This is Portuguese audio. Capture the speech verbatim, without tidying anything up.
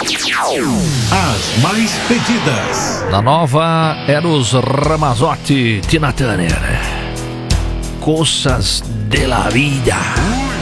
As mais pedidas. Na nova, Eros Ramazzotti, Tina Turner. Coisas de la vida.